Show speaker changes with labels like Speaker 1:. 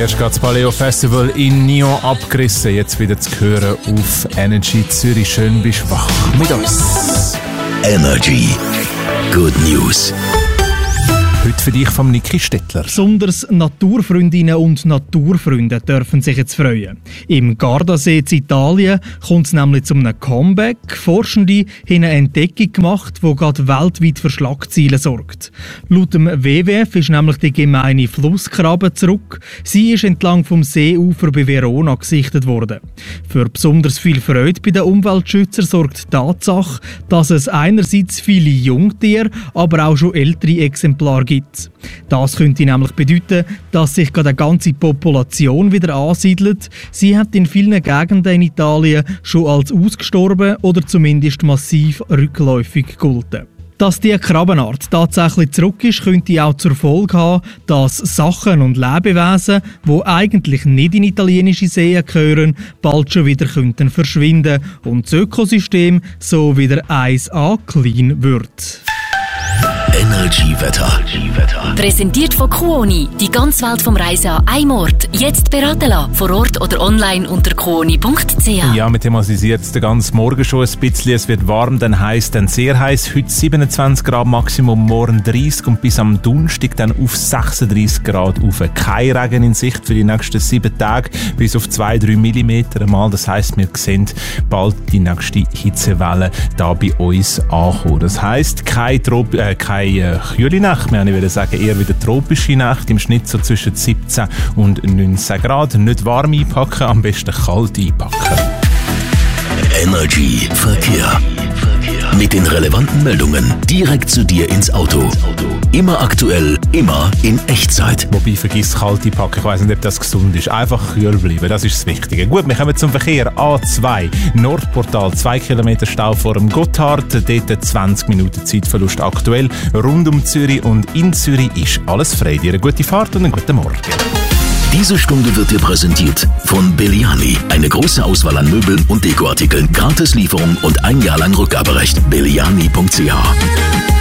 Speaker 1: Zuerst geht das Paleo Festival in Nyon abgerissen. Jetzt wieder zu hören auf Energy Zürich. Schön bist wach mit uns.
Speaker 2: Energy. Good News.
Speaker 1: Heute für dich vom Niki Stettler.
Speaker 3: Besonders Naturfreundinnen und Naturfreunde dürfen sich jetzt freuen. Im Gardasee in Italien kommt es nämlich zu einem Comeback. Forschende haben eine Entdeckung gemacht, die gerade weltweit für Schlagzeilen sorgt. Laut dem WWF ist nämlich die gemeine Flusskrabbe zurück. Sie ist entlang vom Seeufer bei Verona gesichtet worden. Für besonders viel Freude bei den Umweltschützern sorgt die Tatsache, dass es einerseits viele Jungtiere, aber auch schon ältere Exemplare gibt. Das könnte nämlich bedeuten, dass sich gerade eine ganze Population wieder ansiedelt. Sie hat in vielen Gegenden in Italien schon als ausgestorben oder zumindest massiv rückläufig gegolten. Dass diese Krabbenart tatsächlich zurück ist, könnte auch zur Folge haben, dass Sachen und Lebewesen, die eigentlich nicht in italienische Seen gehören, bald schon wieder könnten verschwinden und das Ökosystem so wieder 1A clean wird.
Speaker 2: Energy-Wetter.
Speaker 4: Präsentiert von Kuoni. Die ganze Welt vom Reisen an einem Ort. Jetzt beraten lassen. Vor Ort oder online unter kuoni.ch.
Speaker 1: Ja, wir thematisieren jetzt den ganzen Morgen schon ein bisschen. Es wird warm, dann heiß, dann sehr heiß. Heute 27 Grad Maximum, morgen 30 und bis am Donnerstag dann auf 36 Grad auf. Kein Regen in Sicht für die nächsten 7 Tage, bis auf 2-3 Millimeter einmal. Das heisst, wir sehen bald die nächste Hitzewelle da bei uns ankommen. Das heisst, keine kühle Nacht mehr, ich würde sagen, eher wieder tropische Nacht, im Schnitt so zwischen 17 und 19 Grad. Nicht warm einpacken, am besten kalt einpacken.
Speaker 2: Energy Verkehr. Mit den relevanten Meldungen direkt zu dir ins Auto. Immer aktuell, immer in Echtzeit.
Speaker 1: Wobei, vergiss kalt einpacken, ich weiss nicht, ob das gesund ist. Einfach kühl bleiben, das ist das Wichtige. Gut, wir kommen zum Verkehr. A2, Nordportal, 2 Kilometer Stau vor dem Gotthard. Dort 20 Minuten Zeitverlust aktuell. Rund um Zürich und in Zürich ist alles frei. Dir eine gute Fahrt und einen guten Morgen.
Speaker 2: Diese Stunde wird dir präsentiert von Belliani. Eine große Auswahl an Möbeln und Dekoartikeln, Gratislieferung und 1 Jahr lang Rückgaberecht. Belliani.ch